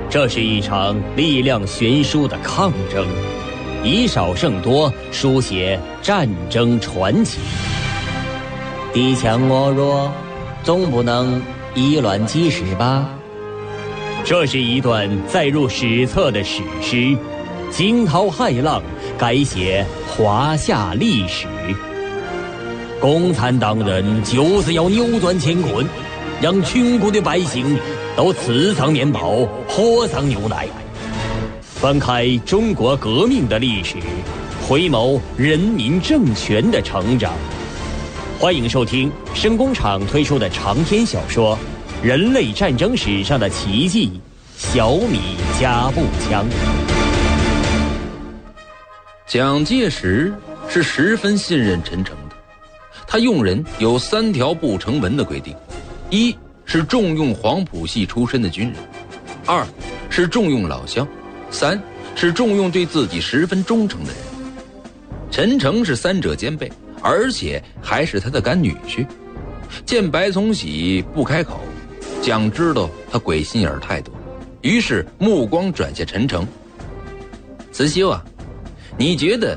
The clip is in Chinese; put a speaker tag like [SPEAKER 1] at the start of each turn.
[SPEAKER 1] 这是一场力量悬殊的抗争，以少胜多，书写战争传奇。敌强我弱，总不能以卵击石吧？这是一段载入史册的史诗，惊涛骇浪，改写华夏历史。共产党人就是要扭转乾坤，让穷苦的百姓都吃上面包，喝上牛奶。翻开中国革命的历史，回眸人民政权的成长。欢迎收听声工厂推出的长篇小说《人类战争史上的奇迹：小米加步枪》。
[SPEAKER 2] 蒋介石是十分信任陈诚的，他用人有3条不成文的规定：一是重用黄埔系出身的军人；2是重用老乡；3是重用对自己十分忠诚的人。陈诚是3者兼备，而且还是他的干女婿。见白崇禧不开口，蒋知道他鬼心眼太多，于是目光转向陈诚。慈禧啊，你觉得